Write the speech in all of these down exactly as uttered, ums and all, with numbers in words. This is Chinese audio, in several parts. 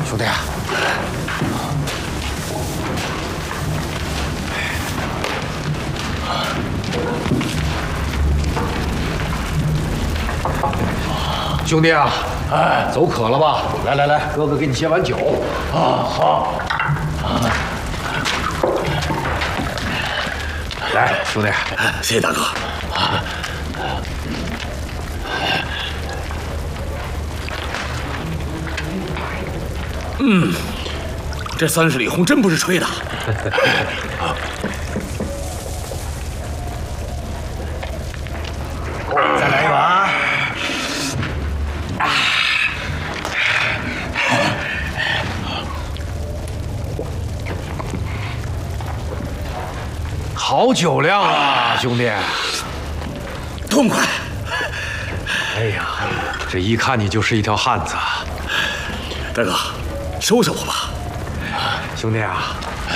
兄弟啊！兄弟啊，哎，走渴了吧？来来来，哥哥给你接碗酒。啊，好。啊，来，兄弟， 谢谢大哥。啊。嗯，这三十里红真不是吹的。啊。 再来一碗啊！好酒量啊，兄弟！ 痛快！ 哎呀，这一看你就是一条汉子。 大哥，收下我吧。 兄弟啊！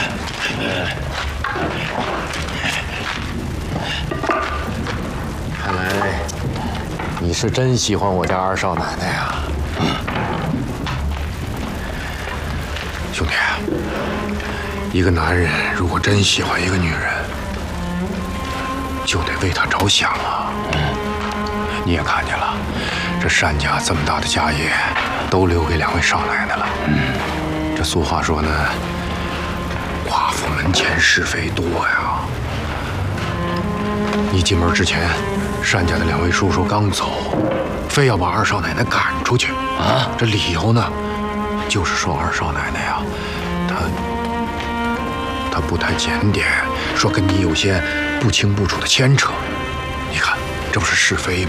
看来你是真喜欢我家二少奶奶呀。兄弟，一个男人如果真喜欢一个女人，就得为她着想啊。你也看见了，这单家这么大的家业，都留给两位少奶奶了。这俗话说呢，寡妇门前是非多呀。你进门之前，单家的两位叔叔刚走，非要把二少奶奶赶出去啊！这理由呢，就是说二少奶奶呀，她她不太检点，说跟你有些不清不楚的牵扯。你看，这不是是非吗？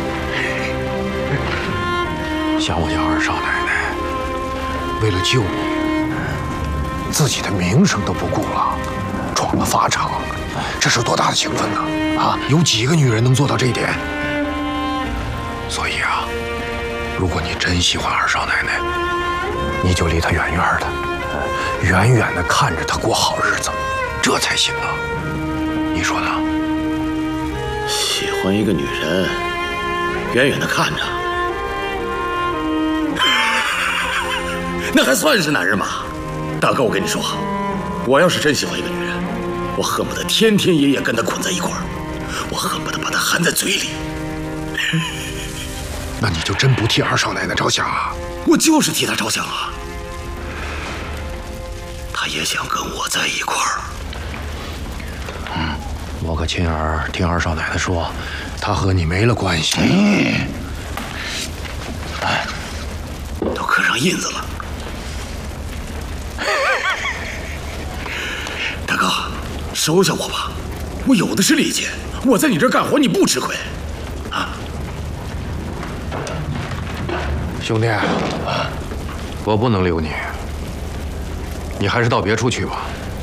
像我家二少奶奶，为了救你，自己的名声都不顾了，闯了法场，这是多大的情分呢？啊，有几个女人能做到这一点？所以啊，如果你真喜欢二少奶奶，你就离她远远的，远远的看着她过好日子，这才行啊。你说呢？ 喜欢一个女人，远远的看着，那还算是男人吗？大哥，我跟你说，我要是真喜欢一个女人，我恨不得天天夜夜跟她捆在一块儿，我恨不得把她含在嘴里。 那你就真不替二少奶奶着想啊？ 我就是替她着想啊，她也想跟我在一块儿。 嗯，我可亲耳听二少奶奶说，她和你没了关系。 嗯，哎，都刻上印子了。大哥，收下我吧，我有的是力气，我在你这儿干活，你不吃亏。啊， 兄弟，我不能留你，你还是到别处去吧。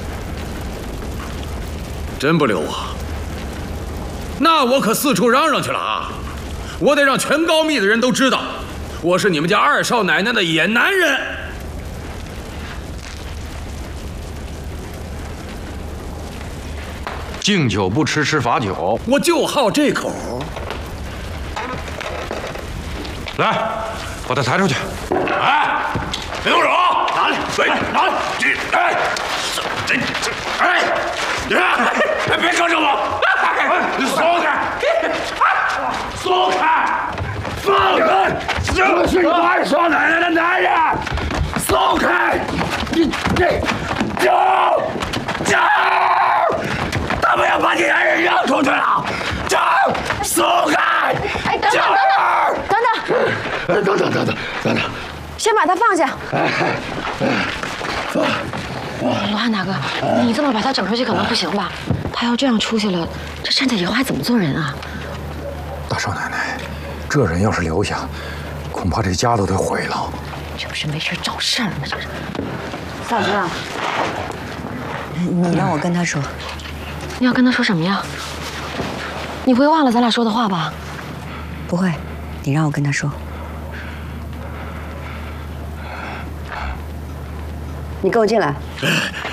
真不留我，那我可四处嚷嚷去了啊！我得让全高密的人都知道，我是你们家二少奶奶的野男人。 敬酒不吃吃罚酒， 我就好这口。 来，把他抬出去。 哎，别动手！拿来，喂，拿来！这，哎，这这，哎，别别抓着我！你松开！松开！放开！这是我二少奶奶的男人！松开！你这，走走！他们要把你男人扔出去了！走，松开！ 哎，等等等等等等， 等等等等等等， 先把他放下。 哎哎，放。 罗汉大哥，你这么把他整出去可能不行吧？他要这样出去了，这单家以后还怎么做人啊？ 大少奶奶，这人要是留下，恐怕这家都得毁了。 这不是没事找事儿吗？这是。 嫂子，你让我跟他说。 你要跟他说什么呀？你不会忘了咱俩说的话吧？ 不会，你让我跟他说。你跟我进来。